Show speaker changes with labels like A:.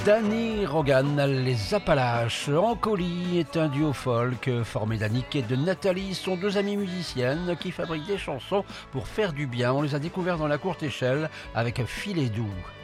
A: Danny Rogan, les Appalaches. Ancoli est un duo folk formé d'Annick et de Nathalie, sont deux amies musiciennes qui fabriquent des chansons pour faire du bien. On les a découverts dans la courte échelle avec Filet doux.